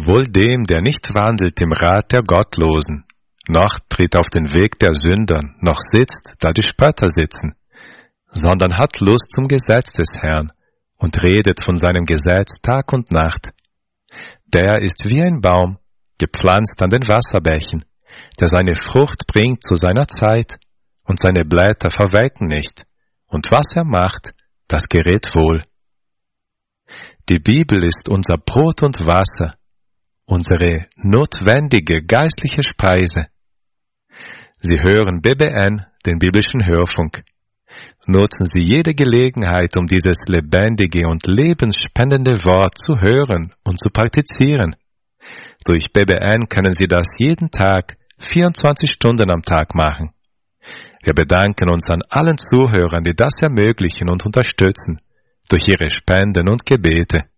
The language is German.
Wohl dem, der nicht wandelt im Rat der Gottlosen, noch tritt auf den Weg der Sündern, noch sitzt, da die Spötter sitzen, sondern hat Lust zum Gesetz des Herrn und redet von seinem Gesetz Tag und Nacht. Der ist wie ein Baum, gepflanzt an den Wasserbächen, der seine Frucht bringt zu seiner Zeit, und seine Blätter verwelken nicht, und was er macht, das gerät wohl. Die Bibel ist unser Brot und Wasser, unsere notwendige geistliche Speise. Sie hören BBN, den biblischen Hörfunk. Nutzen Sie jede Gelegenheit, um dieses lebendige und lebensspendende Wort zu hören und zu praktizieren. Durch BBN können Sie das jeden Tag, 24 Stunden am Tag machen. Wir bedanken uns an allen Zuhörern, die das ermöglichen und unterstützen, durch ihre Spenden und Gebete.